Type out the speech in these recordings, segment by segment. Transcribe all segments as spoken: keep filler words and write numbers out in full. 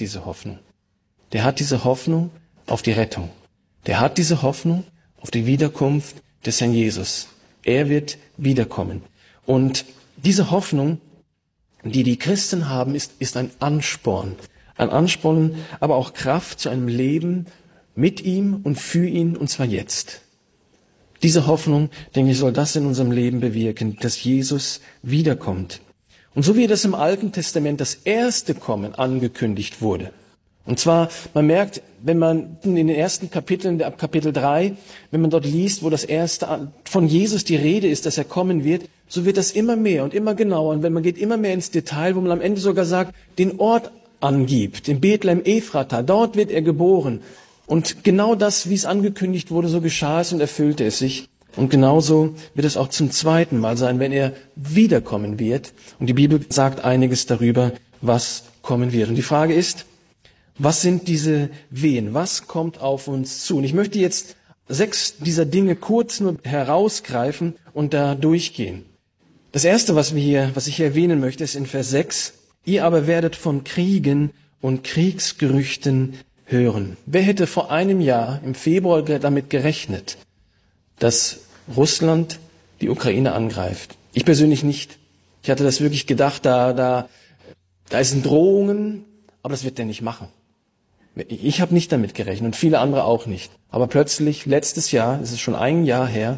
diese Hoffnung. Der hat diese Hoffnung auf die Rettung. Der hat diese Hoffnung auf die Wiederkunft des Herrn Jesus. Er wird wiederkommen. Und diese Hoffnung, die die Christen haben, ist, ist ein Ansporn. Ein Ansporn, aber auch Kraft zu einem Leben mit ihm und für ihn, und zwar jetzt. Diese Hoffnung, denke ich, soll das in unserem Leben bewirken, dass Jesus wiederkommt. Und so wie das im Alten Testament das erste Kommen angekündigt wurde. Und zwar, man merkt, wenn man in den ersten Kapiteln, ab Kapitel drei, wenn man dort liest, wo das erste von Jesus die Rede ist, dass er kommen wird, so wird das immer mehr und immer genauer. Und wenn man geht immer mehr ins Detail, wo man am Ende sogar sagt, den Ort angibt, in Bethlehem Ephrata, dort wird er geboren. Und genau das, wie es angekündigt wurde, so geschah es und erfüllte es sich. Und genauso wird es auch zum zweiten Mal sein, wenn er wiederkommen wird. Und die Bibel sagt einiges darüber, was kommen wird. Und die Frage ist, was sind diese Wehen? Was kommt auf uns zu? Und ich möchte jetzt sechs dieser Dinge kurz nur herausgreifen und da durchgehen. Das erste, was wir hier, was ich hier erwähnen möchte, ist in Vers sechs. Ihr aber werdet von Kriegen und Kriegsgerüchten hören. Wer hätte vor einem Jahr im Februar damit gerechnet, dass Russland die Ukraine angreift? Ich persönlich nicht. Ich hatte das wirklich gedacht, da, da, da sind Drohungen, aber das wird der nicht machen. Ich habe nicht damit gerechnet und viele andere auch nicht. Aber plötzlich, letztes Jahr, es ist schon ein Jahr her,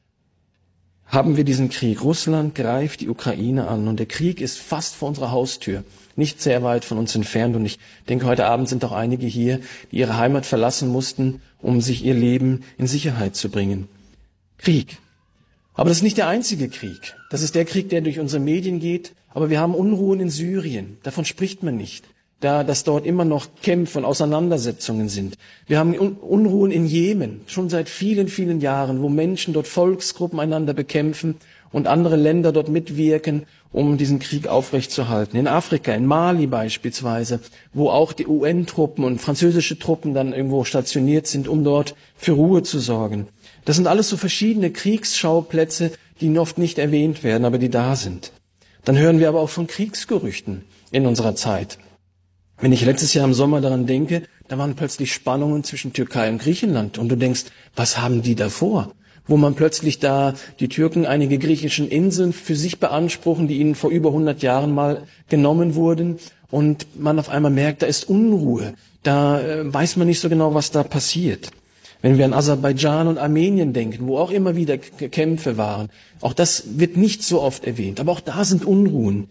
haben wir diesen Krieg. Russland greift die Ukraine an und der Krieg ist fast vor unserer Haustür, nicht sehr weit von uns entfernt. Und ich denke, heute Abend sind auch einige hier, die ihre Heimat verlassen mussten, um sich ihr Leben in Sicherheit zu bringen. Krieg. Aber das ist nicht der einzige Krieg. Das ist der Krieg, der durch unsere Medien geht. Aber wir haben Unruhen in Syrien. Davon spricht man nicht. Da, dass dort immer noch Kämpfe und Auseinandersetzungen sind. Wir haben Unruhen in Jemen, schon seit vielen, vielen Jahren, wo Menschen dort Volksgruppen einander bekämpfen und andere Länder dort mitwirken, um diesen Krieg aufrechtzuerhalten. In Afrika, in Mali beispielsweise, wo auch die U N-Truppen und französische Truppen dann irgendwo stationiert sind, um dort für Ruhe zu sorgen. Das sind alles so verschiedene Kriegsschauplätze, die oft nicht erwähnt werden, aber die da sind. Dann hören wir aber auch von Kriegsgerüchten in unserer Zeit. Wenn ich letztes Jahr im Sommer daran denke, da waren plötzlich Spannungen zwischen Türkei und Griechenland. Und du denkst, was haben die da vor? Wo man plötzlich da, die Türken einige griechischen Inseln für sich beanspruchen, die ihnen vor über hundert Jahren mal genommen wurden. Und man auf einmal merkt, da ist Unruhe. Da äh, weiß man nicht so genau, was da passiert. Wenn wir an Aserbaidschan und Armenien denken, wo auch immer wieder K- Kämpfe waren. Auch das wird nicht so oft erwähnt. Aber auch da sind Unruhen.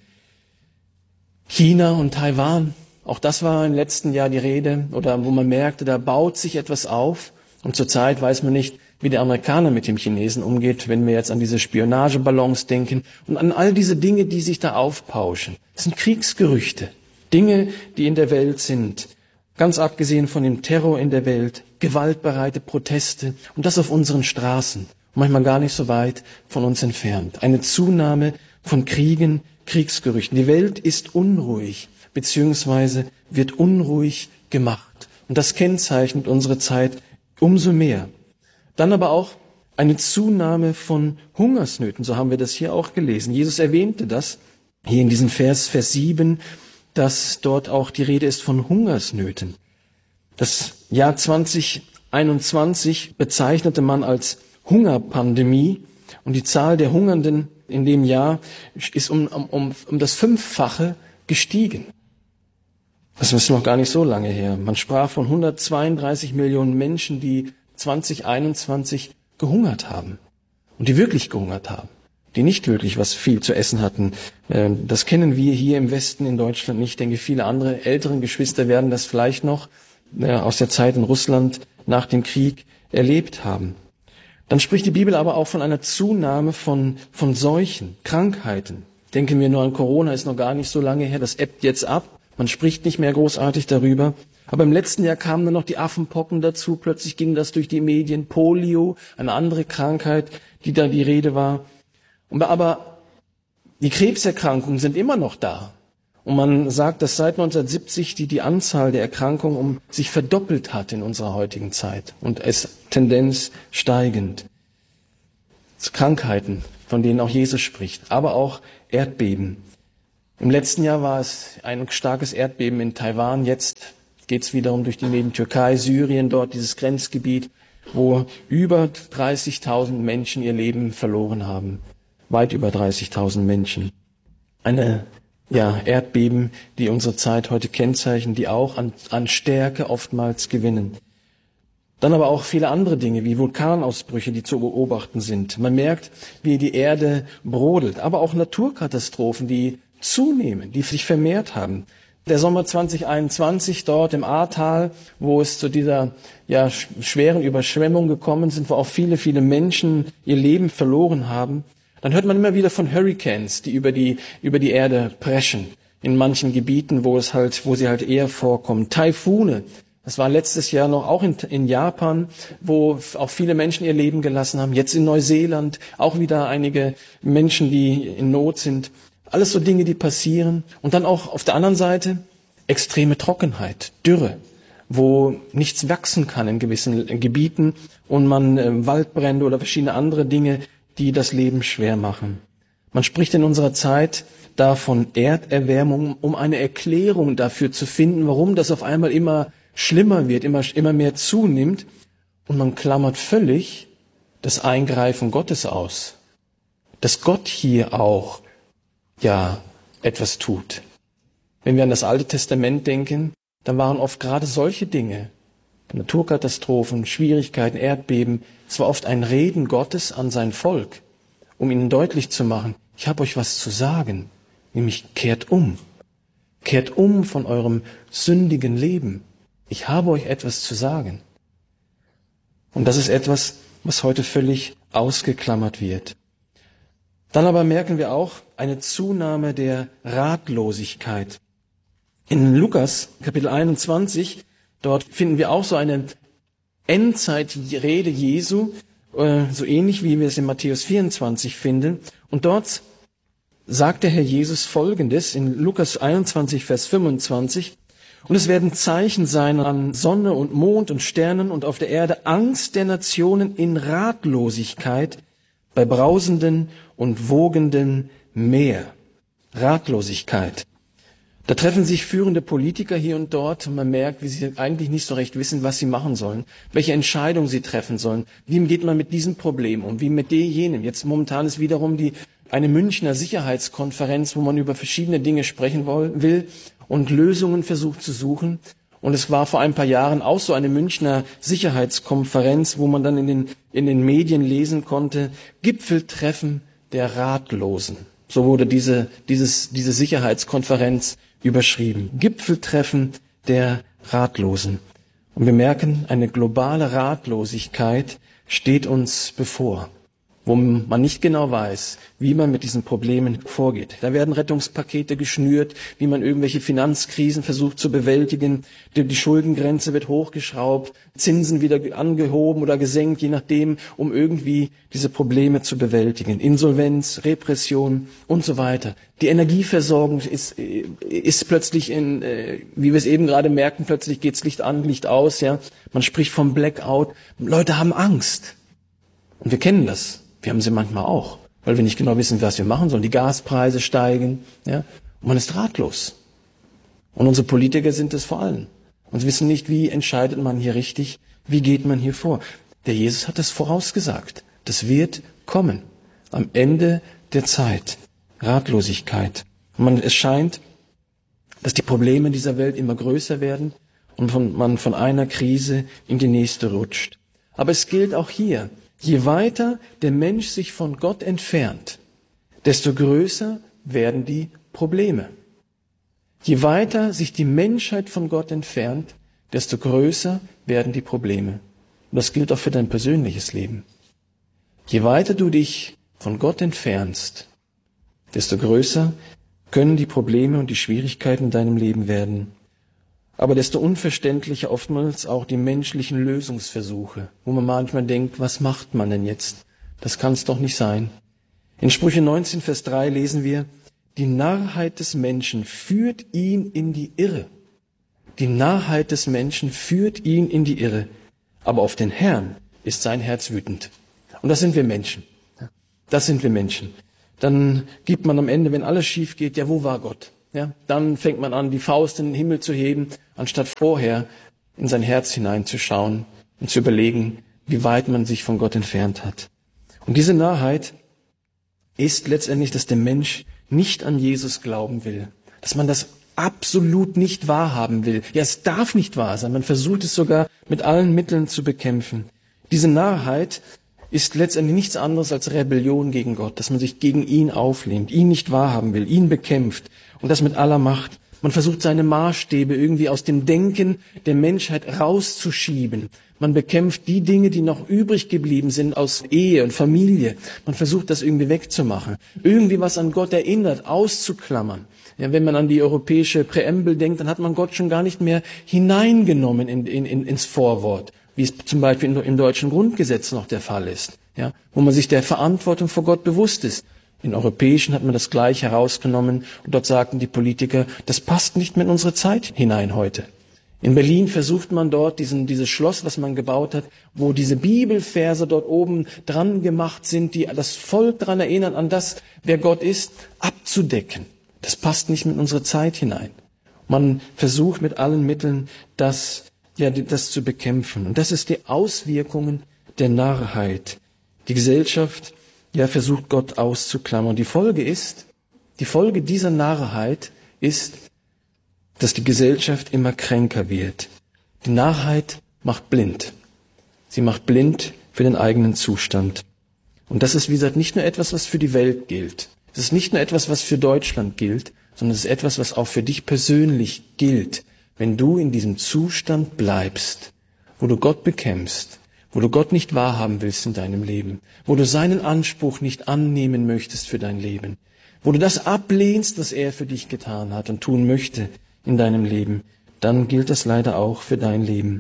China und Taiwan. Auch das war im letzten Jahr die Rede, oder wo man merkte, da baut sich etwas auf. Und zurzeit weiß man nicht, wie der Amerikaner mit dem Chinesen umgeht, wenn wir jetzt an diese Spionageballons denken und an all diese Dinge, die sich da aufpauschen. Das sind Kriegsgerüchte, Dinge, die in der Welt sind. Ganz abgesehen von dem Terror in der Welt, gewaltbereite Proteste und das auf unseren Straßen, manchmal gar nicht so weit von uns entfernt. Eine Zunahme von Kriegen, Kriegsgerüchten. Die Welt ist unruhig. Beziehungsweise wird unruhig gemacht. Und das kennzeichnet unsere Zeit umso mehr. Dann aber auch eine Zunahme von Hungersnöten, so haben wir das hier auch gelesen. Jesus erwähnte das hier in diesem Vers, Vers sieben, dass dort auch die Rede ist von Hungersnöten. Das Jahr zwanzig einundzwanzig bezeichnete man als Hungerpandemie und die Zahl der Hungernden in dem Jahr ist um, um, um das Fünffache gestiegen. Das ist noch gar nicht so lange her. Man sprach von hundertzweiunddreißig Millionen Menschen, die zwanzig einundzwanzig gehungert haben. Und die wirklich gehungert haben. Die nicht wirklich was viel zu essen hatten. Das kennen wir hier im Westen in Deutschland nicht. Ich denke, viele andere älteren Geschwister werden das vielleicht noch aus der Zeit in Russland nach dem Krieg erlebt haben. Dann spricht die Bibel aber auch von einer Zunahme von, von Seuchen, Krankheiten. Denken wir nur an Corona, ist noch gar nicht so lange her. Das ebbt jetzt ab. Man spricht nicht mehr großartig darüber. Aber im letzten Jahr kamen dann noch die Affenpocken dazu. Plötzlich ging das durch die Medien. Polio, eine andere Krankheit, die da die Rede war. Aber die Krebserkrankungen sind immer noch da. Und man sagt, dass seit neunzehnhundertsiebzig die, die Anzahl der Erkrankungen um sich verdoppelt hat in unserer heutigen Zeit. Und es Tendenz steigend. Krankheiten, von denen auch Jesus spricht. Aber auch Erdbeben. Im letzten Jahr war es ein starkes Erdbeben in Taiwan. Jetzt geht es wiederum durch die neben Türkei, Syrien, dort dieses Grenzgebiet, wo über dreißigtausend Menschen ihr Leben verloren haben. Weit über dreißigtausend Menschen. Eine ja, Erdbeben, die unsere Zeit heute kennzeichnen, die auch an, an Stärke oftmals gewinnen. Dann aber auch viele andere Dinge, wie Vulkanausbrüche, die zu beobachten sind. Man merkt, wie die Erde brodelt, aber auch Naturkatastrophen, die zunehmen, die sich vermehrt haben. Der Sommer zwanzig einundzwanzig dort im Ahrtal, wo es zu dieser ja, schweren Überschwemmung gekommen sind, wo auch viele, viele Menschen ihr Leben verloren haben. Dann hört man immer wieder von Hurricanes, die über die, über die Erde preschen. In manchen Gebieten, wo es halt, wo sie halt eher vorkommen. Taifune. Das war letztes Jahr noch auch in, in Japan, wo auch viele Menschen ihr Leben gelassen haben. Jetzt in Neuseeland auch wieder einige Menschen, die in Not sind. Alles so Dinge, die passieren. Und dann auch auf der anderen Seite extreme Trockenheit, Dürre, wo nichts wachsen kann in gewissen Gebieten und man äh, Waldbrände oder verschiedene andere Dinge, die das Leben schwer machen. Man spricht in unserer Zeit da von Erderwärmung, um eine Erklärung dafür zu finden, warum das auf einmal immer schlimmer wird, immer, immer mehr zunimmt. Und man klammert völlig das Eingreifen Gottes aus. Dass Gott hier auch, ja, etwas tut. Wenn wir an das Alte Testament denken, dann waren oft gerade solche Dinge, Naturkatastrophen, Schwierigkeiten, Erdbeben, es war oft ein Reden Gottes an sein Volk, um ihnen deutlich zu machen, ich habe euch was zu sagen, nämlich kehrt um. Kehrt um von eurem sündigen Leben. Ich habe euch etwas zu sagen. Und das ist etwas, was heute völlig ausgeklammert wird. Dann aber merken wir auch eine Zunahme der Ratlosigkeit. In Lukas Kapitel einundzwanzig, dort finden wir auch so eine Endzeitrede Jesu, so ähnlich wie wir es in Matthäus vierundzwanzig finden. Und dort sagt der Herr Jesus Folgendes in Lukas einundzwanzig, Vers fünfundzwanzig. Und es werden Zeichen sein an Sonne und Mond und Sternen und auf der Erde Angst der Nationen in Ratlosigkeit bei brausenden und wogenden Meer. Ratlosigkeit. Da treffen sich führende Politiker hier und dort und man merkt, wie sie eigentlich nicht so recht wissen, was sie machen sollen, welche Entscheidungen sie treffen sollen. Wie geht man mit diesem Problem um, wie mit dem jenem. Jetzt momentan ist wiederum die eine Münchner Sicherheitskonferenz, wo man über verschiedene Dinge sprechen will und Lösungen versucht zu suchen. Und es war vor ein paar Jahren auch so eine Münchner Sicherheitskonferenz, wo man dann in den, in den Medien lesen konnte, Gipfeltreffen der Ratlosen. So wurde diese, dieses, diese Sicherheitskonferenz überschrieben. Gipfeltreffen der Ratlosen. Und wir merken, eine globale Ratlosigkeit steht uns bevor, wo man nicht genau weiß, wie man mit diesen Problemen vorgeht. Da werden Rettungspakete geschnürt, wie man irgendwelche Finanzkrisen versucht zu bewältigen. Die Schuldengrenze wird hochgeschraubt, Zinsen wieder angehoben oder gesenkt, je nachdem, um irgendwie diese Probleme zu bewältigen. Insolvenz, Repression und so weiter. Die Energieversorgung ist, ist plötzlich in, wie wir es eben gerade merken, plötzlich geht's Licht an, Licht aus, ja. Man spricht vom Blackout. Leute haben Angst. Und wir kennen das. Wir haben sie manchmal auch, weil wir nicht genau wissen, was wir machen sollen. Die Gaspreise steigen, ja, und man ist ratlos. Und unsere Politiker sind es vor allem. Und wissen nicht, wie entscheidet man hier richtig, wie geht man hier vor. Der Jesus hat es vorausgesagt. Das wird kommen. Am Ende der Zeit. Ratlosigkeit. Und man, es scheint, dass die Probleme dieser Welt immer größer werden und von, man von einer Krise in die nächste rutscht. Aber es gilt auch hier, je weiter der Mensch sich von Gott entfernt, desto größer werden die Probleme. Je weiter sich die Menschheit von Gott entfernt, desto größer werden die Probleme. Und das gilt auch für dein persönliches Leben. Je weiter du dich von Gott entfernst, desto größer können die Probleme und die Schwierigkeiten in deinem Leben werden. Aber desto unverständlicher oftmals auch die menschlichen Lösungsversuche, wo man manchmal denkt, was macht man denn jetzt? Das kann es doch nicht sein. In Sprüche neunzehn, Vers drei lesen wir, die Narrheit des Menschen führt ihn in die Irre. Die Narrheit des Menschen führt ihn in die Irre. Aber auf den Herrn ist sein Herz wütend. Und das sind wir Menschen. Das sind wir Menschen. dann gibt man am Ende, wenn alles schief geht, ja, wo war Gott? Ja, dann fängt man an, die Faust in den Himmel zu heben, anstatt vorher in sein Herz hineinzuschauen und zu überlegen, wie weit man sich von Gott entfernt hat. Und diese Narrheit ist letztendlich, dass der Mensch nicht an Jesus glauben will, dass man das absolut nicht wahrhaben will. Ja, es darf nicht wahr sein. Man versucht es sogar mit allen Mitteln zu bekämpfen. Diese Narrheit ist letztendlich nichts anderes als Rebellion gegen Gott, dass man sich gegen ihn auflehnt, ihn nicht wahrhaben will, ihn bekämpft und das mit aller Macht. Man versucht seine Maßstäbe irgendwie aus dem Denken der Menschheit rauszuschieben. Man bekämpft die Dinge, die noch übrig geblieben sind aus Ehe und Familie. Man versucht das irgendwie wegzumachen, irgendwie was an Gott erinnert, auszuklammern. Ja, wenn man an die europäische Präambel denkt, dann hat man Gott schon gar nicht mehr hineingenommen in, in, in, ins Vorwort, wie es zum Beispiel im deutschen Grundgesetz noch der Fall ist, ja, wo man sich der Verantwortung vor Gott bewusst ist. In europäischen hat man das gleich herausgenommen und dort sagten die Politiker, das passt nicht mehr in unsere Zeit hinein heute. In Berlin versucht man dort diesen, dieses Schloss, was man gebaut hat, wo diese Bibelverse dort oben dran gemacht sind, die das Volk daran erinnern, an das, wer Gott ist, abzudecken. Das passt nicht mit unserer Zeit hinein. Man versucht mit allen Mitteln, das, ja, das zu bekämpfen. Und das ist die Auswirkungen der Narrheit. Die Gesellschaft, ja, versucht Gott auszuklammern. Die Folge ist, die Folge dieser Narrheit ist, dass die Gesellschaft immer kränker wird. Die Narrheit macht blind. Sie macht blind für den eigenen Zustand. Und das ist, wie gesagt, nicht nur etwas, was für die Welt gilt. Es ist nicht nur etwas, was für Deutschland gilt, sondern es ist etwas, was auch für dich persönlich gilt, wenn du in diesem Zustand bleibst, wo du Gott bekämpfst, wo du Gott nicht wahrhaben willst in deinem Leben, wo du seinen Anspruch nicht annehmen möchtest für dein Leben, wo du das ablehnst, was er für dich getan hat und tun möchte in deinem Leben, dann gilt das leider auch für dein Leben.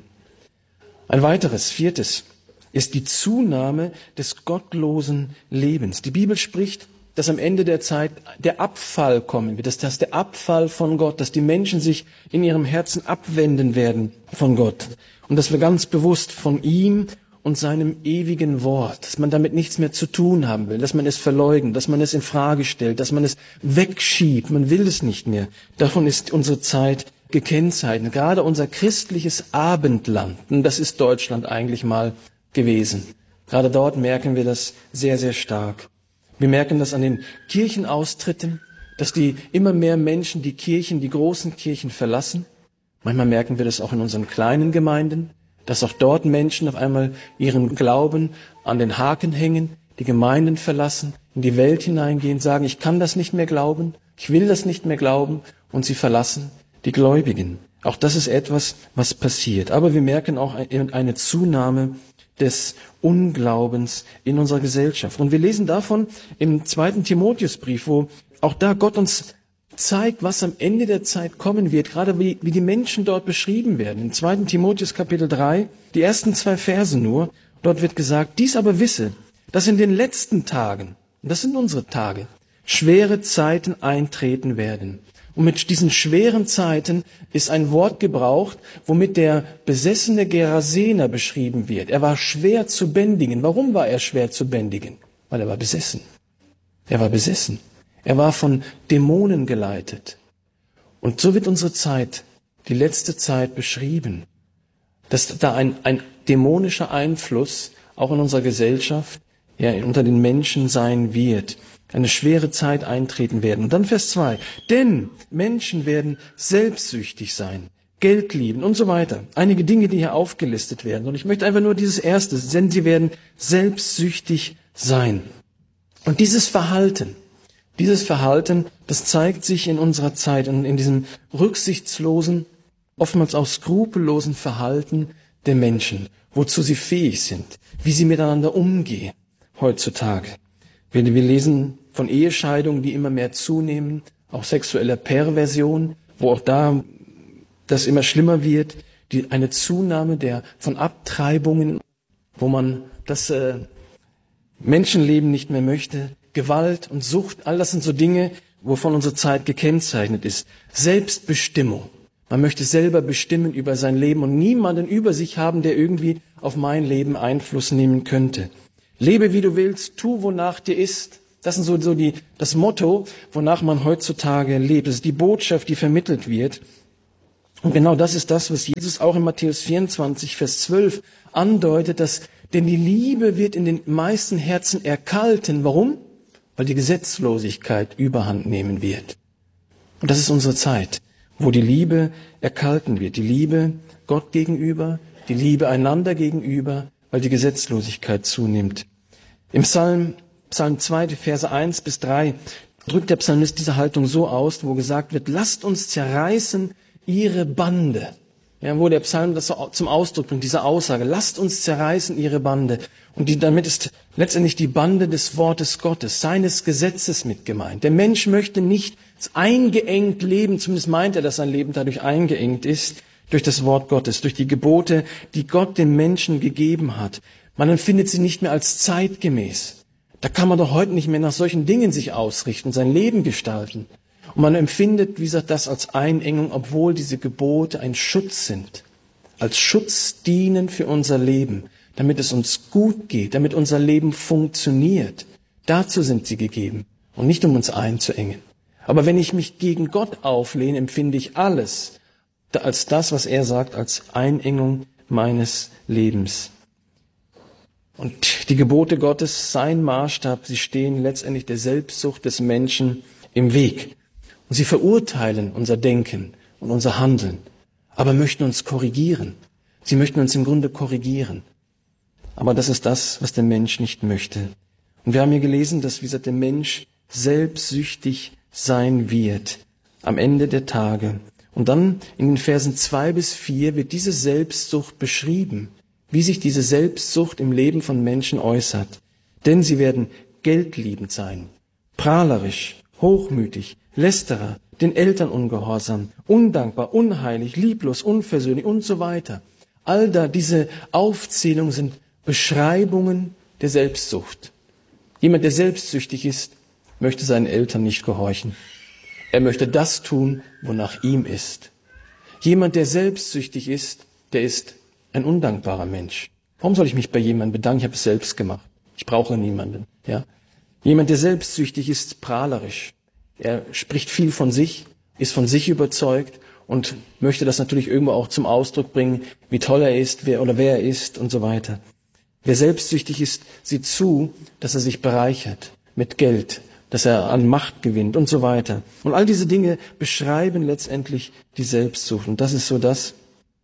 Ein weiteres, viertes, ist die Zunahme des gottlosen Lebens. Die Bibel spricht, dass am Ende der Zeit der Abfall kommen wird, dass das der Abfall von Gott, dass die Menschen sich in ihrem Herzen abwenden werden von Gott und dass wir ganz bewusst von ihm und seinem ewigen Wort, dass man damit nichts mehr zu tun haben will, dass man es verleugnet, dass man es in Frage stellt, dass man es wegschiebt, man will es nicht mehr. Davon ist unsere Zeit gekennzeichnet. Gerade unser christliches Abendland, und das ist Deutschland eigentlich mal gewesen. Gerade dort merken wir das sehr, sehr stark. Wir merken das an den Kirchenaustritten, dass die immer mehr Menschen die Kirchen, die großen Kirchen verlassen. Manchmal merken wir das auch in unseren kleinen Gemeinden, dass auch dort Menschen auf einmal ihren Glauben an den Haken hängen, die Gemeinden verlassen, in die Welt hineingehen, sagen, ich kann das nicht mehr glauben, ich will das nicht mehr glauben, und sie verlassen die Gläubigen. Auch das ist etwas, was passiert. Aber wir merken auch eine Zunahme des Unglaubens in unserer Gesellschaft. Und wir lesen davon im zweiten Timotheusbrief, wo auch da Gott uns zeigt, was am Ende der Zeit kommen wird, gerade wie, wie die Menschen dort beschrieben werden. Im zweiten Timotheus Kapitel drei, die ersten zwei Verse nur, dort wird gesagt, dies aber wisse, dass in den letzten Tagen, und das sind unsere Tage, schwere Zeiten eintreten werden. Und mit diesen schweren Zeiten ist ein Wort gebraucht, womit der besessene Gerasener beschrieben wird. Er war schwer zu bändigen. Warum war er schwer zu bändigen? Weil er war besessen. Er war besessen. Er war von Dämonen geleitet. Und so wird unsere Zeit, die letzte Zeit, beschrieben. Dass da ein, ein dämonischer Einfluss auch in unserer Gesellschaft, ja, unter den Menschen sein wird. Eine schwere Zeit eintreten werden. Und dann Vers zwei. Denn Menschen werden selbstsüchtig sein, Geld lieben und so weiter. Einige Dinge, die hier aufgelistet werden. Und ich möchte einfach nur dieses Erste, denn sie werden selbstsüchtig sein. Und dieses Verhalten, dieses Verhalten, das zeigt sich in unserer Zeit und in diesem rücksichtslosen, oftmals auch skrupellosen Verhalten der Menschen, wozu sie fähig sind, wie sie miteinander umgehen heutzutage. Wir, wir lesen von Ehescheidungen, die immer mehr zunehmen, auch sexueller Perversion, wo auch da das immer schlimmer wird, die, eine Zunahme der von Abtreibungen, wo man das äh, Menschenleben nicht mehr möchte, Gewalt und Sucht, all das sind so Dinge, wovon unsere Zeit gekennzeichnet ist. Selbstbestimmung. Man möchte selber bestimmen über sein Leben und niemanden über sich haben, der irgendwie auf mein Leben Einfluss nehmen könnte. Lebe, wie du willst, tu, wonach dir ist. Das sind so, so die, das Motto, wonach man heutzutage lebt. Das ist die Botschaft, die vermittelt wird. Und genau das ist das, was Jesus auch in Matthäus vierundzwanzig, Vers zwölf andeutet, dass, denn die Liebe wird in den meisten Herzen erkalten. Warum? Weil die Gesetzlosigkeit überhand nehmen wird. Und das ist unsere Zeit, wo die Liebe erkalten wird. Die Liebe Gott gegenüber, die Liebe einander gegenüber, weil die Gesetzlosigkeit zunimmt. Im Psalm, Psalm zwei, Verse eins bis drei drückt der Psalmist diese Haltung so aus, wo gesagt wird, lasst uns zerreißen ihre Bande. Ja, wo der Psalm das so zum Ausdruck bringt, diese Aussage, lasst uns zerreißen ihre Bande. Und die, damit ist letztendlich die Bande des Wortes Gottes, seines Gesetzes mit gemeint. Der Mensch möchte nicht eingeengt leben, zumindest meint er, dass sein Leben dadurch eingeengt ist, durch das Wort Gottes, durch die Gebote, die Gott dem Menschen gegeben hat. Man empfindet sie nicht mehr als zeitgemäß. Da kann man doch heute nicht mehr nach solchen Dingen sich ausrichten, sein Leben gestalten. Und man empfindet, wie gesagt, das als Einengung, obwohl diese Gebote ein Schutz sind, als Schutz dienen für unser Leben, damit es uns gut geht, damit unser Leben funktioniert. Dazu sind sie gegeben und nicht um uns einzuengen. Aber wenn ich mich gegen Gott auflehne, empfinde ich alles als das, was er sagt, als Einengung meines Lebens. Und die Gebote Gottes, sein Maßstab, sie stehen letztendlich der Selbstsucht des Menschen im Weg. Und sie verurteilen unser Denken und unser Handeln, aber möchten uns korrigieren. Sie möchten uns im Grunde korrigieren. Aber das ist das, was der Mensch nicht möchte. Und wir haben hier gelesen, dass, wie gesagt, der Mensch selbstsüchtig sein wird am Ende der Tage. Und dann in den Versen zwei bis vier wird diese Selbstsucht beschrieben, wie sich diese Selbstsucht im Leben von Menschen äußert. Denn sie werden geldliebend sein, prahlerisch, hochmütig, Lästerer, den Eltern ungehorsam, undankbar, unheilig, lieblos, unversöhnlich und so weiter. All da, diese Aufzählungen sind Beschreibungen der Selbstsucht. Jemand, der selbstsüchtig ist, möchte seinen Eltern nicht gehorchen. Er möchte das tun, wonach ihm ist. Jemand, der selbstsüchtig ist, der ist ein undankbarer Mensch. Warum soll ich mich bei jemandem bedanken? Ich habe es selbst gemacht. Ich brauche niemanden. Ja? Jemand, der selbstsüchtig ist, prahlerisch. Er spricht viel von sich, ist von sich überzeugt und möchte das natürlich irgendwo auch zum Ausdruck bringen, wie toll er ist, wer oder wer er ist und so weiter. Wer selbstsüchtig ist, sieht zu, dass er sich bereichert mit Geld, dass er an Macht gewinnt und so weiter. Und all diese Dinge beschreiben letztendlich die Selbstsucht. Und das ist so das,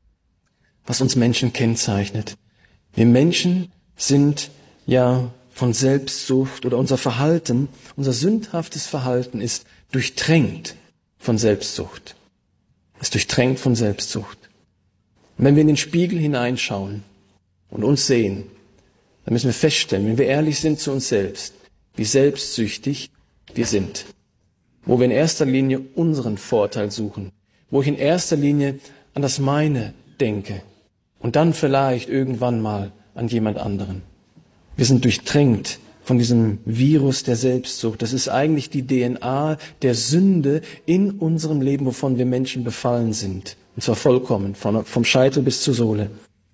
was uns Menschen kennzeichnet. Wir Menschen sind ja von Selbstsucht oder unser Verhalten, unser sündhaftes Verhalten ist durchtränkt von Selbstsucht. Ist durchtränkt von Selbstsucht. Und wenn wir in den Spiegel hineinschauen und uns sehen, dann müssen wir feststellen, wenn wir ehrlich sind zu uns selbst, wie selbstsüchtig wir sind. Wo wir in erster Linie unseren Vorteil suchen. Wo ich in erster Linie an das Meine denke. Und dann vielleicht irgendwann mal an jemand anderen. Wir sind durchtränkt von diesem Virus der Selbstsucht. Das ist eigentlich die D N A der Sünde in unserem Leben, wovon wir Menschen befallen sind. Und zwar vollkommen, von, vom Scheitel bis zur Sohle.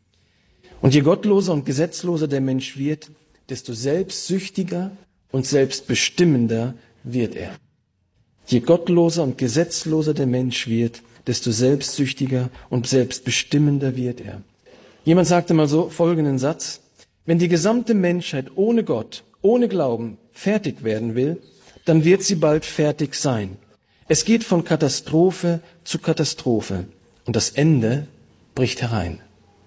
Und je gottloser und gesetzloser der Mensch wird, desto selbstsüchtiger und selbstbestimmender wird er. Je gottloser und gesetzloser der Mensch wird, desto selbstsüchtiger und selbstbestimmender wird er. Jemand sagte mal so folgenden Satz: Wenn die gesamte Menschheit ohne Gott, ohne Glauben fertig werden will, dann wird sie bald fertig sein. Es geht von Katastrophe zu Katastrophe und das Ende bricht herein.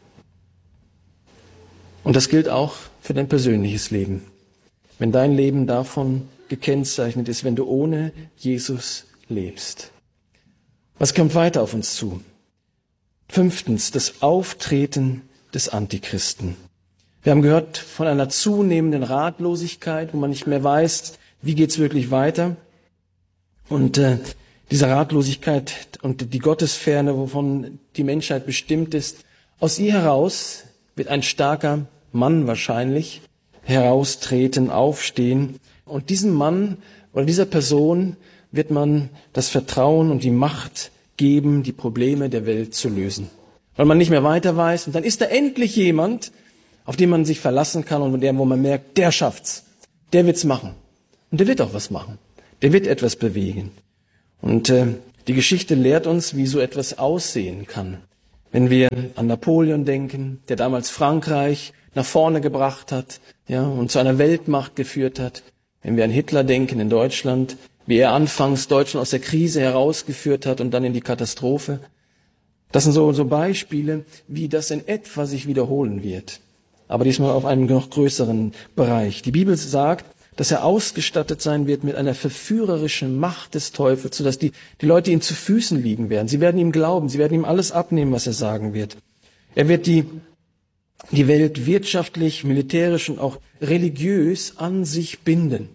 Und das gilt auch für dein persönliches Leben. Wenn dein Leben davon gekennzeichnet ist, wenn du ohne Jesus lebst. Was kommt weiter auf uns zu? Fünftens, das Auftreten des Antichristen. Wir haben gehört von einer zunehmenden Ratlosigkeit, wo man nicht mehr weiß, wie geht's wirklich weiter. Und äh, diese Ratlosigkeit und die Gottesferne, wovon die Menschheit bestimmt ist, aus ihr heraus wird ein starker Mann wahrscheinlich heraustreten, aufstehen. Und diesem Mann oder dieser Person wird man das Vertrauen und die Macht geben, die Probleme der Welt zu lösen. Weil man nicht mehr weiter weiß. Und dann ist da endlich jemand, auf den man sich verlassen kann und der, wo man merkt, der schafft's. Der wird's machen. Und der wird auch was machen. Der wird etwas bewegen. Und äh, die Geschichte lehrt uns, wie so etwas aussehen kann. Wenn wir an Napoleon denken, der damals Frankreich nach vorne gebracht hat, ja, und zu einer Weltmacht geführt hat. Wenn wir an Hitler denken in Deutschland, wie er anfangs Deutschland aus der Krise herausgeführt hat und dann in die Katastrophe. Das sind so, so Beispiele, wie das in etwa sich wiederholen wird. Aber diesmal auf einem noch größeren Bereich. Die Bibel sagt, dass er ausgestattet sein wird mit einer verführerischen Macht des Teufels, sodass die, die Leute ihm zu Füßen liegen werden. Sie werden ihm glauben, sie werden ihm alles abnehmen, was er sagen wird. Er wird die, die Welt wirtschaftlich, militärisch und auch religiös an sich binden,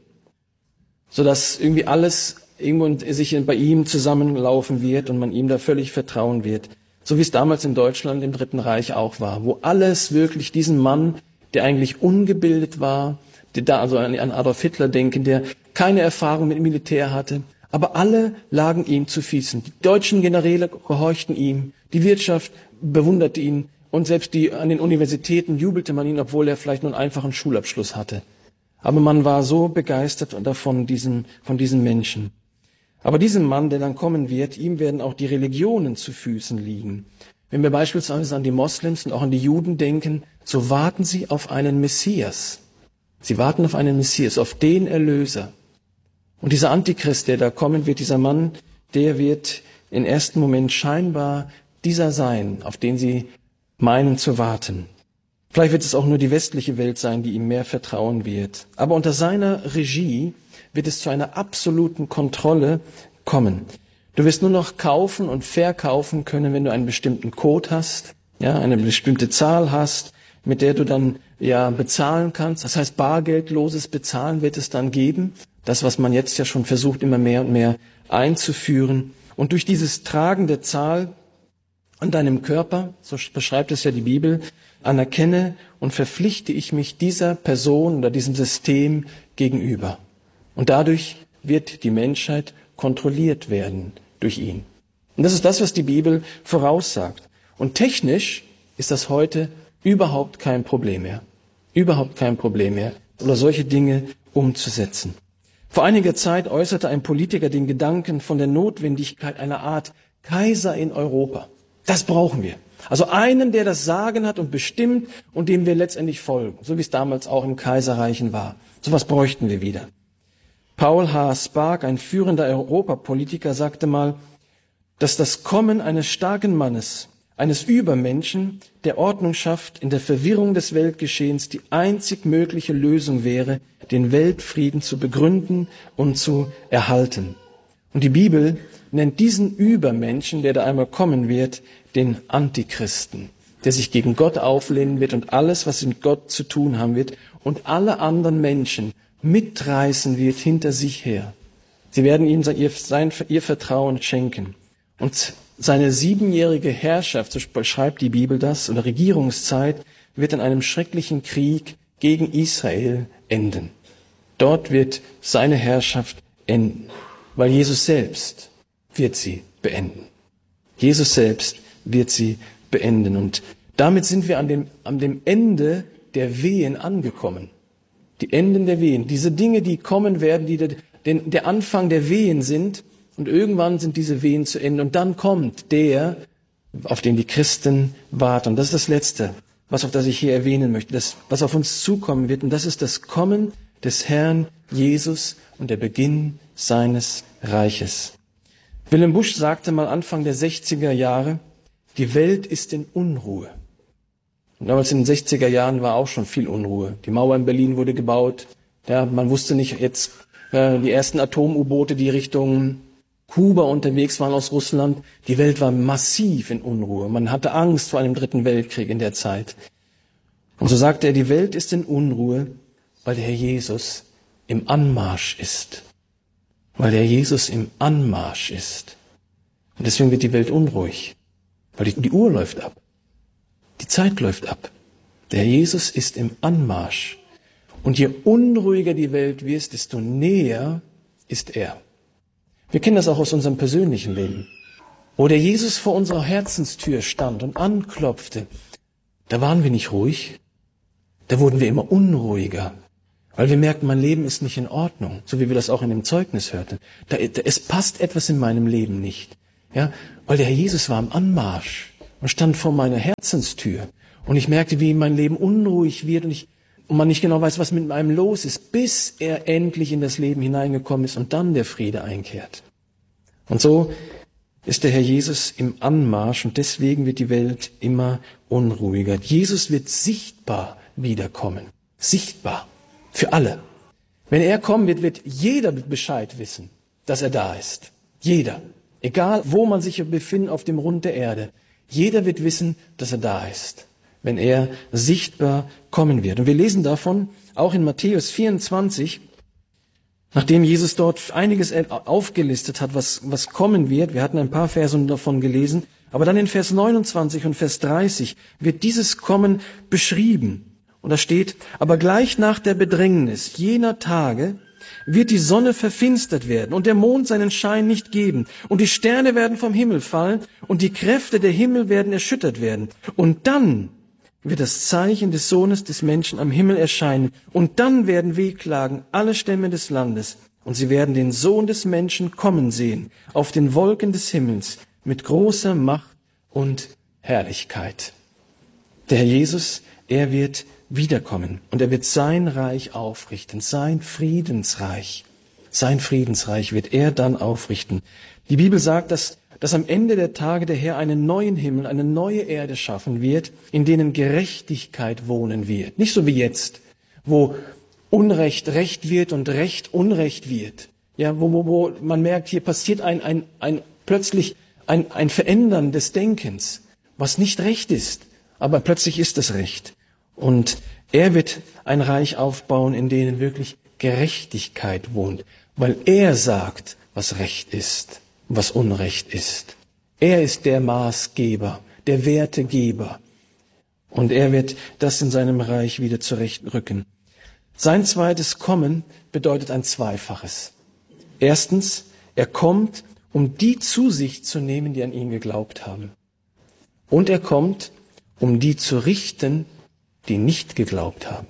sodass irgendwie alles irgendwo sich bei ihm zusammenlaufen wird und man ihm da völlig vertrauen wird. So wie es damals in Deutschland im Dritten Reich auch war, wo alles wirklich diesen Mann, der eigentlich ungebildet war, der da also an Adolf Hitler denken, der keine Erfahrung mit Militär hatte, aber alle lagen ihm zu Füßen. Die deutschen Generäle gehorchten ihm, die Wirtschaft bewunderte ihn und selbst die an den Universitäten jubelte man ihn, obwohl er vielleicht nur einen einfachen Schulabschluss hatte. Aber man war so begeistert davon, diesen, von diesen Menschen. Aber diesem Mann, der dann kommen wird, ihm werden auch die Religionen zu Füßen liegen. Wenn wir beispielsweise an die Moslems und auch an die Juden denken, so warten sie auf einen Messias. Sie warten auf einen Messias, auf den Erlöser. Und dieser Antichrist, der da kommen wird, dieser Mann, der wird im ersten Moment scheinbar dieser sein, auf den sie meinen zu warten. Vielleicht wird es auch nur die westliche Welt sein, die ihm mehr vertrauen wird. Aber unter seiner Regie wird es zu einer absoluten Kontrolle kommen. Du wirst nur noch kaufen und verkaufen können, wenn du einen bestimmten Code hast, ja, eine bestimmte Zahl hast, mit der du dann ja bezahlen kannst. Das heißt, bargeldloses Bezahlen wird es dann geben. Das, was man jetzt ja schon versucht, immer mehr und mehr einzuführen. Und durch dieses Tragen der Zahl an deinem Körper, so beschreibt es ja die Bibel, anerkenne und verpflichte ich mich dieser Person oder diesem System gegenüber. Und dadurch wird die Menschheit kontrolliert werden durch ihn. Und das ist das, was die Bibel voraussagt. Und technisch ist das heute überhaupt kein Problem mehr. Überhaupt kein Problem mehr, oder solche Dinge umzusetzen. Vor einiger Zeit äußerte ein Politiker den Gedanken von der Notwendigkeit einer Art Kaiser in Europa. Das brauchen wir. Also einen, der das Sagen hat und bestimmt und dem wir letztendlich folgen, so wie es damals auch im Kaiserreichen war. Sowas bräuchten wir wieder. Paul H. Spark, ein führender Europapolitiker, sagte mal, dass das Kommen eines starken Mannes, eines Übermenschen, der Ordnung schafft, in der Verwirrung des Weltgeschehens die einzig mögliche Lösung wäre, den Weltfrieden zu begründen und zu erhalten. Und die Bibel nennt diesen Übermenschen, der da einmal kommen wird, den Antichristen, der sich gegen Gott auflehnen wird und alles, was mit Gott zu tun haben wird und alle anderen Menschen mitreißen wird hinter sich her. Sie werden ihm ihr, sein, ihr Vertrauen schenken. Und seine siebenjährige Herrschaft, so beschreibt die Bibel das, oder Regierungszeit, wird in einem schrecklichen Krieg gegen Israel enden. Dort wird seine Herrschaft enden, weil Jesus selbst wird sie beenden. Jesus selbst wird sie beenden. Und damit sind wir an dem, an dem Ende der Wehen angekommen. Die Enden der Wehen, diese Dinge, die kommen werden, die der, den, der Anfang der Wehen sind, und irgendwann sind diese Wehen zu Ende. Und dann kommt der, auf den die Christen warten. Und das ist das Letzte, was auf das ich hier erwähnen möchte, das, was auf uns zukommen wird. Und das ist das Kommen des Herrn Jesus und der Beginn seines Reiches. Wilhelm Busch sagte mal Anfang der sechziger Jahre, die Welt ist in Unruhe. Und damals in den sechziger Jahren war auch schon viel Unruhe. Die Mauer in Berlin wurde gebaut. Ja, man wusste nicht, jetzt äh, die ersten Atom-U-Boote, die Richtung Kuba unterwegs waren aus Russland. Die Welt war massiv in Unruhe. Man hatte Angst vor einem dritten Weltkrieg in der Zeit. Und so sagte er, die Welt ist in Unruhe, weil der Herr Jesus im Anmarsch ist. Weil der Herr Jesus im Anmarsch ist. Und deswegen wird die Welt unruhig. Weil die, die Uhr läuft ab. Die Zeit läuft ab. Der Herr Jesus ist im Anmarsch. Und je unruhiger die Welt wird, desto näher ist er. Wir kennen das auch aus unserem persönlichen Leben. Wo der Jesus vor unserer Herzenstür stand und anklopfte, da waren wir nicht ruhig. Da wurden wir immer unruhiger. Weil wir merken, mein Leben ist nicht in Ordnung, so wie wir das auch in dem Zeugnis hörten. Da, da, es passt etwas in meinem Leben nicht. Ja, weil der Herr Jesus war am Anmarsch und stand vor meiner Herzenstür. Und ich merkte, wie mein Leben unruhig wird und, ich, und man nicht genau weiß, was mit einem los ist, bis er endlich in das Leben hineingekommen ist und dann der Friede einkehrt. Und so ist der Herr Jesus im Anmarsch und deswegen wird die Welt immer unruhiger. Jesus wird sichtbar wiederkommen. Sichtbar. Für alle. Wenn er kommen wird, wird jeder Bescheid wissen, dass er da ist. Jeder. Egal, wo man sich befindet auf dem Rund der Erde. Jeder wird wissen, dass er da ist, wenn er sichtbar kommen wird. Und wir lesen davon auch in Matthäus vierundzwanzig, nachdem Jesus dort einiges aufgelistet hat, was, was kommen wird. Wir hatten ein paar Verse davon gelesen. Aber dann in Vers neunundzwanzig und Vers dreißig wird dieses Kommen beschrieben. Und da steht, aber gleich nach der Bedrängnis jener Tage wird die Sonne verfinstert werden und der Mond seinen Schein nicht geben und die Sterne werden vom Himmel fallen und die Kräfte der Himmel werden erschüttert werden. Und dann wird das Zeichen des Sohnes des Menschen am Himmel erscheinen und dann werden wehklagen alle Stämme des Landes und sie werden den Sohn des Menschen kommen sehen auf den Wolken des Himmels mit großer Macht und Herrlichkeit. Der Herr Jesus, er wird wiederkommen und er wird sein Reich aufrichten, sein Friedensreich, sein Friedensreich wird er dann aufrichten. Die Bibel sagt, dass, dass am Ende der Tage der Herr einen neuen Himmel, eine neue Erde schaffen wird, in denen Gerechtigkeit wohnen wird. Nicht so wie jetzt, wo Unrecht Recht wird und Recht Unrecht wird. Ja, wo, wo, wo man merkt, hier passiert ein, ein, ein plötzlich ein, ein Verändern des Denkens, was nicht recht ist, aber plötzlich ist es Recht. Und er wird ein Reich aufbauen, in dem wirklich Gerechtigkeit wohnt, weil er sagt, was Recht ist, was Unrecht ist. Er ist der Maßgeber, der Wertegeber. Und er wird das in seinem Reich wieder zurechtrücken. Sein zweites Kommen bedeutet ein Zweifaches. Erstens, er kommt, um die zu sich zu nehmen, die an ihn geglaubt haben. Und er kommt, um die zu richten, die nicht geglaubt haben.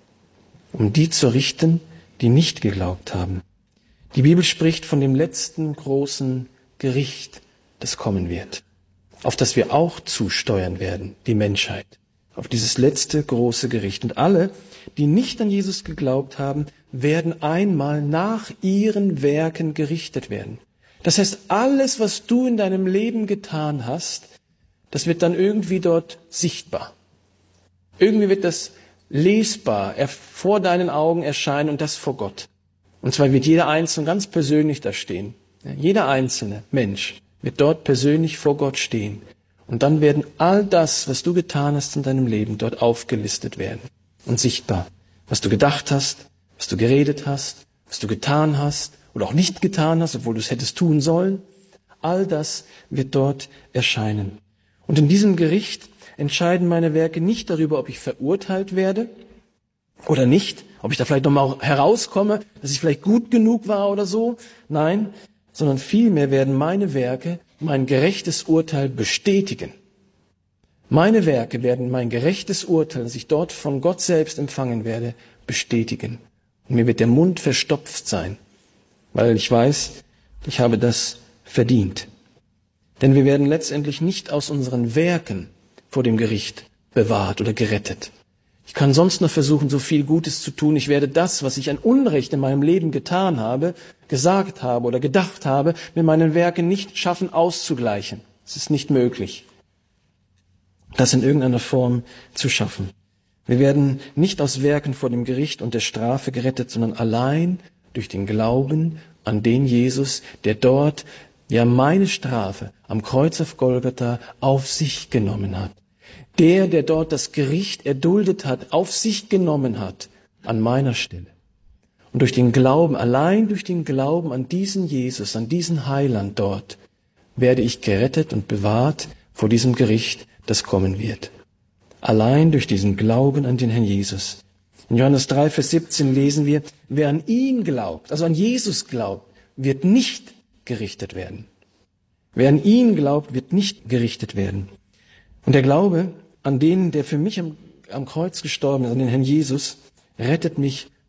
Um die zu richten, die nicht geglaubt haben. Die Bibel spricht von dem letzten großen Gericht, das kommen wird, auf das wir auch zusteuern werden, die Menschheit, auf dieses letzte große Gericht. Und alle, die nicht an Jesus geglaubt haben, werden einmal nach ihren Werken gerichtet werden. Das heißt, alles, was du in deinem Leben getan hast, das wird dann irgendwie dort sichtbar. Irgendwie wird das lesbar vor deinen Augen erscheinen und das vor Gott. Und zwar wird jeder Einzelne ganz persönlich da stehen. Jeder einzelne Mensch wird dort persönlich vor Gott stehen. Und dann werden all das, was du getan hast in deinem Leben, dort aufgelistet werden und sichtbar. Was du gedacht hast, was du geredet hast, was du getan hast oder auch nicht getan hast, obwohl du es hättest tun sollen. All das wird dort erscheinen. Und in diesem Gericht entscheiden meine Werke nicht darüber, ob ich verurteilt werde oder nicht, ob ich da vielleicht nochmal herauskomme, dass ich vielleicht gut genug war oder so. Nein, sondern vielmehr werden meine Werke mein gerechtes Urteil bestätigen. Meine Werke werden mein gerechtes Urteil, das ich dort von Gott selbst empfangen werde, bestätigen. Und mir wird der Mund verstopft sein, weil ich weiß, ich habe das verdient. Denn wir werden letztendlich nicht aus unseren Werken vor dem Gericht bewahrt oder gerettet. Ich kann sonst noch versuchen, so viel Gutes zu tun. Ich werde das, was ich an Unrecht in meinem Leben getan habe, gesagt habe oder gedacht habe, mit meinen Werken nicht schaffen auszugleichen. Es ist nicht möglich, das in irgendeiner Form zu schaffen. Wir werden nicht aus Werken vor dem Gericht und der Strafe gerettet, sondern allein durch den Glauben an den Jesus, der dort ja meine Strafe am Kreuz auf Golgatha auf sich genommen hat. Der, der dort das Gericht erduldet hat, auf sich genommen hat, an meiner Stelle. Und durch den Glauben, allein durch den Glauben an diesen Jesus, an diesen Heiland dort, werde ich gerettet und bewahrt vor diesem Gericht, das kommen wird. Allein durch diesen Glauben an den Herrn Jesus. In Johannes drei, Vers siebzehn lesen wir, wer an ihn glaubt, also an Jesus glaubt, wird nicht gerichtet werden. Wer an ihn glaubt, wird nicht gerichtet werden. Und der Glaube an den, der für mich am, am Kreuz gestorben ist, an den Herrn Jesus, rettet mich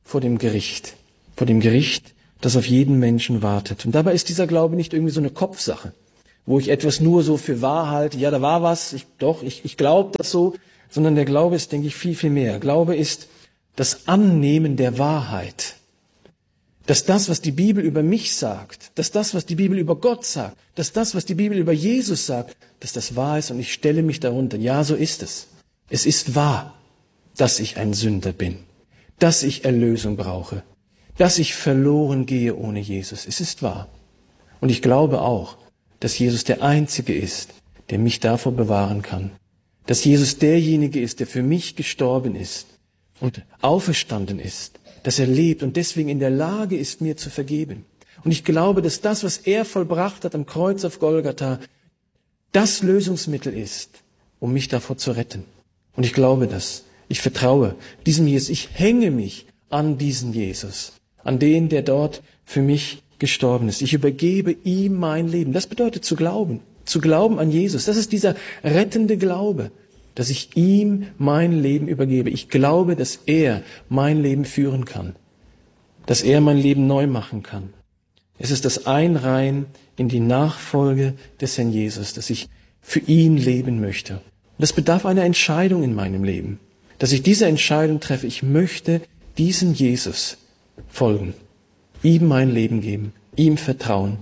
vor dem Gericht, vor dem Gericht, das auf jeden Menschen wartet. Und dabei ist dieser Glaube nicht irgendwie so eine Kopfsache, wo ich etwas nur so für wahr halte, ja, da war was, ich, doch, ich, ich glaube das so, sondern der Glaube ist, denke ich, viel, viel mehr. Glaube ist das Annehmen der Wahrheit, dass das, was die Bibel über mich sagt, dass das, was die Bibel über Gott sagt, dass das, was die Bibel über Jesus sagt, dass das wahr ist und ich stelle mich darunter. Ja, so ist es. Es ist wahr, dass ich ein Sünder bin, dass ich Erlösung brauche, dass ich verloren gehe ohne Jesus. Es ist wahr. Und ich glaube auch, dass Jesus der Einzige ist, der mich davor bewahren kann. Dass Jesus derjenige ist, der für mich gestorben ist und auferstanden ist, dass er lebt und deswegen in der Lage ist, mir zu vergeben. Und ich glaube, dass das, was er vollbracht hat am Kreuz auf Golgatha, das Lösungsmittel ist, um mich davor zu retten. Und ich glaube das. Ich vertraue diesem Jesus. Ich hänge mich an diesen Jesus, an den, der dort für mich gestorben ist. Ich übergebe ihm mein Leben. Das bedeutet zu glauben. Zu glauben an Jesus. Das ist dieser rettende Glaube, dass ich ihm mein Leben übergebe. Ich glaube, dass er mein Leben führen kann. Dass er mein Leben neu machen kann. Es ist das Einreihen in die Nachfolge des Herrn Jesus, dass ich für ihn leben möchte. Und das bedarf einer Entscheidung in meinem Leben. Dass ich diese Entscheidung treffe. Ich möchte diesem Jesus folgen. Ihm mein Leben geben. Ihm vertrauen.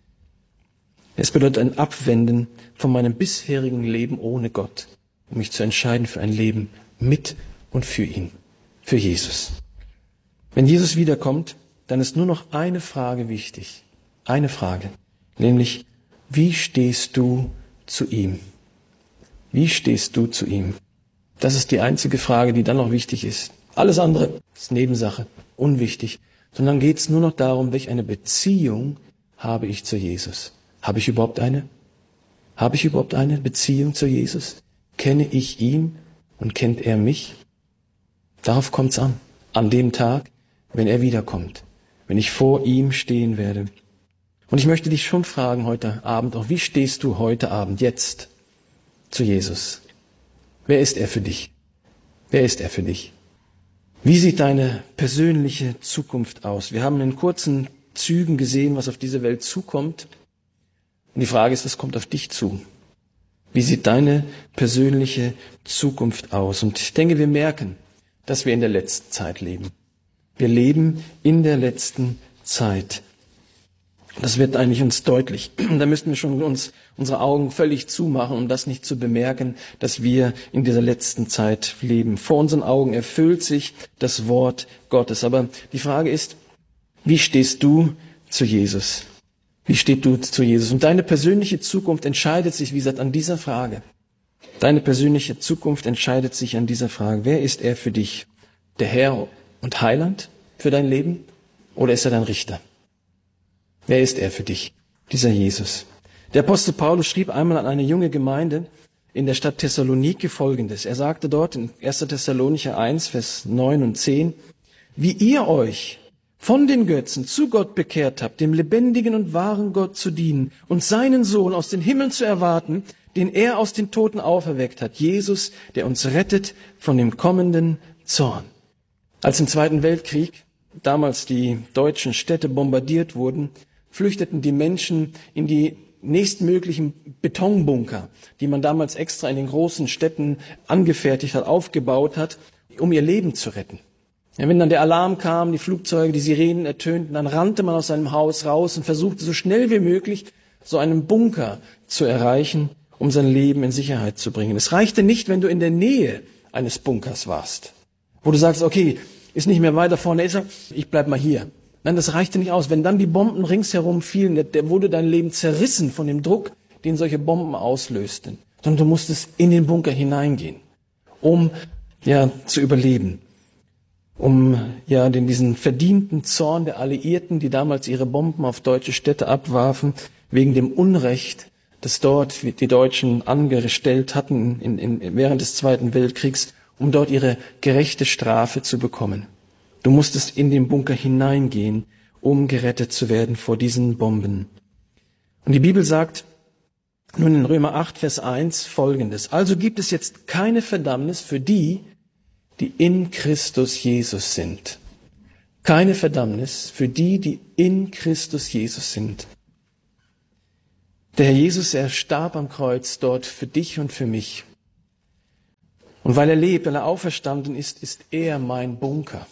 Es bedeutet ein Abwenden von meinem bisherigen Leben ohne Gott, um mich zu entscheiden für ein Leben mit und für ihn, für Jesus. Wenn Jesus wiederkommt, dann ist nur noch eine Frage wichtig. Eine Frage, nämlich, wie stehst du zu ihm? Wie stehst du zu ihm? Das ist die einzige Frage, die dann noch wichtig ist. Alles andere ist Nebensache, unwichtig. Sondern geht es nur noch darum, welche eine Beziehung habe ich zu Jesus? Habe ich überhaupt eine? Habe ich überhaupt eine Beziehung zu Jesus? Kenne ich ihn und kennt er mich? Darauf kommt es an. An dem Tag, wenn er wiederkommt. Wenn ich vor ihm stehen werde. Und ich möchte dich schon fragen heute Abend auch, wie stehst du heute Abend, jetzt, zu Jesus? Wer ist er für dich? Wer ist er für dich? Wie sieht deine persönliche Zukunft aus? Wir haben in kurzen Zügen gesehen, was auf diese Welt zukommt. Und die Frage ist, was kommt auf dich zu? Wie sieht deine persönliche Zukunft aus? Und ich denke, wir merken, dass wir in der letzten Zeit leben. Wir leben in der letzten Zeit. Das wird eigentlich uns deutlich. Da müssten wir schon uns unsere Augen völlig zumachen, um das nicht zu bemerken, dass wir in dieser letzten Zeit leben. Vor unseren Augen erfüllt sich das Wort Gottes. Aber die Frage ist, wie stehst du zu Jesus? Wie stehst du zu Jesus? Und deine persönliche Zukunft entscheidet sich, wie gesagt, an dieser Frage. Deine persönliche Zukunft entscheidet sich an dieser Frage. Wer ist er für dich? Der Herr und Heiland für dein Leben? Oder ist er dein Richter? Wer ist er für dich? Dieser Jesus. Der Apostel Paulus schrieb einmal an eine junge Gemeinde in der Stadt Thessalonike Folgendes. Er sagte dort in erster Thessalonicher eins, Vers neun und zehn, wie ihr euch von den Götzen zu Gott bekehrt habt, dem lebendigen und wahren Gott zu dienen und seinen Sohn aus den Himmeln zu erwarten, den er aus den Toten auferweckt hat, Jesus, der uns rettet von dem kommenden Zorn. Als im Zweiten Weltkrieg damals die deutschen Städte bombardiert wurden, flüchteten die Menschen in die nächstmöglichen Betonbunker, die man damals extra in den großen Städten angefertigt hat, aufgebaut hat, um ihr Leben zu retten. Ja, wenn dann der Alarm kam, die Flugzeuge, die Sirenen ertönten, dann rannte man aus seinem Haus raus und versuchte so schnell wie möglich so einen Bunker zu erreichen, um sein Leben in Sicherheit zu bringen. Es reichte nicht, wenn du in der Nähe eines Bunkers warst, wo du sagst, okay, ist nicht mehr weiter vorne, ist er, ich bleib mal hier. Nein, das reichte nicht aus. Wenn dann die Bomben ringsherum fielen, der wurde dein Leben zerrissen von dem Druck, den solche Bomben auslösten. Sondern du musstest in den Bunker hineingehen, um ja zu überleben. Um ja den diesen verdienten Zorn der Alliierten, die damals ihre Bomben auf deutsche Städte abwarfen, wegen dem Unrecht, das dort die Deutschen angestellt hatten in, in, während des Zweiten Weltkriegs, um dort ihre gerechte Strafe zu bekommen. Du musstest in den Bunker hineingehen, um gerettet zu werden vor diesen Bomben. Und die Bibel sagt nun in Römer acht, Vers eins Folgendes. Also gibt es jetzt keine Verdammnis für die, die in Christus Jesus sind. Keine Verdammnis für die, die in Christus Jesus sind. Der Herr Jesus, er starb am Kreuz dort für dich und für mich. Und weil er lebt, weil er auferstanden ist, ist er mein Bunker.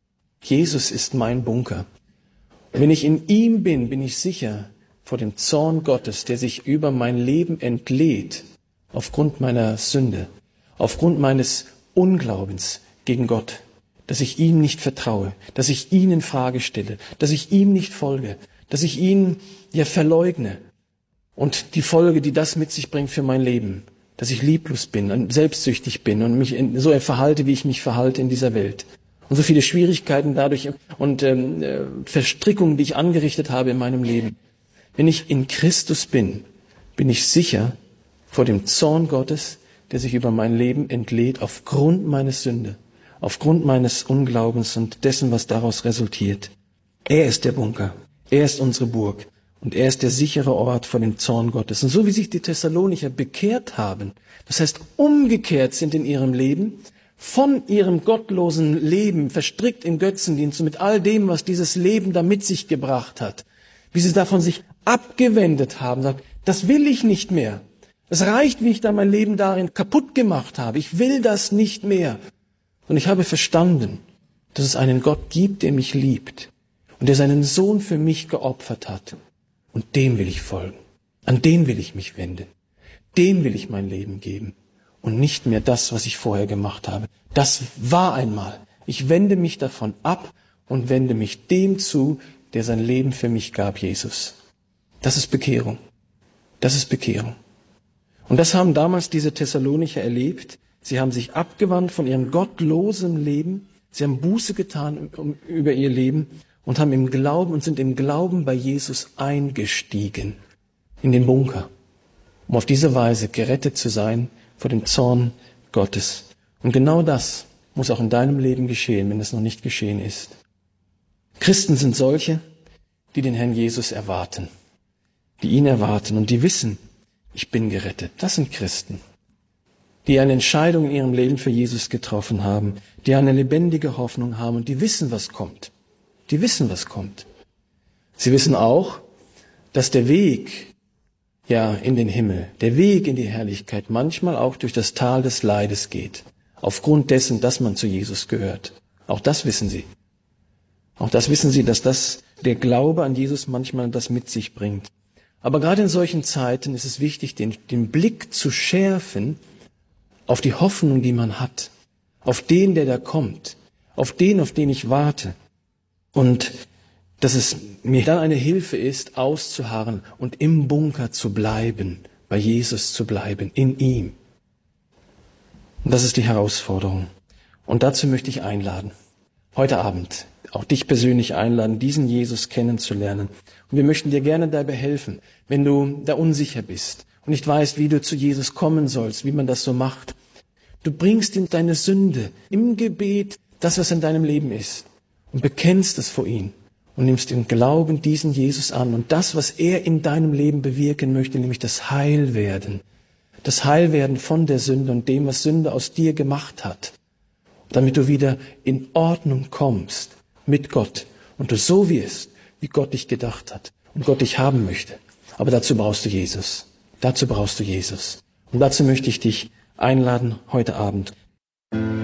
Jesus ist mein Bunker. Und wenn ich in ihm bin, bin ich sicher vor dem Zorn Gottes, der sich über mein Leben entlädt, aufgrund meiner Sünde, aufgrund meines Unglaubens gegen Gott, dass ich ihm nicht vertraue, dass ich ihn in Frage stelle, dass ich ihm nicht folge, dass ich ihn ja verleugne. Und die Folge, die das mit sich bringt für mein Leben, dass ich lieblos bin und selbstsüchtig bin und mich so verhalte, wie ich mich verhalte in dieser Welt. Und so viele Schwierigkeiten dadurch und ähm, äh, Verstrickungen, die ich angerichtet habe in meinem Leben. Wenn ich in Christus bin, bin ich sicher vor dem Zorn Gottes, der sich über mein Leben entlädt aufgrund meines Sünde, aufgrund meines Unglaubens und dessen, was daraus resultiert. Er ist der Bunker, er ist unsere Burg und er ist der sichere Ort vor dem Zorn Gottes. Und so wie sich die Thessalonicher bekehrt haben, das heißt umgekehrt sind in ihrem Leben, von ihrem gottlosen Leben, verstrickt in Götzendienst und mit all dem, was dieses Leben da mit sich gebracht hat, wie sie davon sich abgewendet haben, sagt, das will ich nicht mehr. Es reicht, wie ich da mein Leben darin kaputt gemacht habe. Ich will das nicht mehr. Und ich habe verstanden, dass es einen Gott gibt, der mich liebt und der seinen Sohn für mich geopfert hat. Und dem will ich folgen. An den will ich mich wenden. Dem will ich mein Leben geben. Und nicht mehr das, was ich vorher gemacht habe. Das war einmal. Ich wende mich davon ab und wende mich dem zu, der sein Leben für mich gab, Jesus. Das ist Bekehrung. Das ist Bekehrung. Und das haben damals diese Thessalonicher erlebt. Sie haben sich abgewandt von ihrem gottlosen Leben. Sie haben Buße getan um, über ihr Leben und haben im Glauben und sind im Glauben bei Jesus eingestiegen in den Bunker, um auf diese Weise gerettet zu sein vor dem Zorn Gottes. Und genau das muss auch in deinem Leben geschehen, wenn es noch nicht geschehen ist. Christen sind solche, die den Herrn Jesus erwarten, die ihn erwarten und die wissen, ich bin gerettet. Das sind Christen, die eine Entscheidung in ihrem Leben für Jesus getroffen haben, die eine lebendige Hoffnung haben und die wissen, was kommt. Die wissen, was kommt. Sie wissen auch, dass der Weg ja in den Himmel, der Weg in die Herrlichkeit manchmal auch durch das Tal des Leides geht, aufgrund dessen, dass man zu Jesus gehört. Auch das wissen sie. Auch das wissen sie, dass das der Glaube an Jesus manchmal das mit sich bringt. Aber gerade in solchen Zeiten ist es wichtig, den, den Blick zu schärfen auf die Hoffnung, die man hat, auf den, der da kommt, auf den, auf den ich warte. Und dass es mir dann eine Hilfe ist, auszuharren und im Bunker zu bleiben, bei Jesus zu bleiben, in ihm. Und das ist die Herausforderung. Und dazu möchte ich einladen, heute Abend auch dich persönlich einladen, diesen Jesus kennenzulernen. Und wir möchten dir gerne dabei helfen, wenn du da unsicher bist und nicht weißt, wie du zu Jesus kommen sollst, wie man das so macht. Du bringst ihm deine Sünde im Gebet, das, was in deinem Leben ist, und bekennst es vor ihm und nimmst im Glauben diesen Jesus an und das, was er in deinem Leben bewirken möchte, nämlich das Heilwerden, das Heilwerden von der Sünde und dem, was Sünde aus dir gemacht hat, damit du wieder in Ordnung kommst mit Gott und du so wirst, wie Gott dich gedacht hat und Gott dich haben möchte. Aber dazu brauchst du Jesus. Dazu brauchst du Jesus. Und dazu möchte ich dich einladen heute Abend.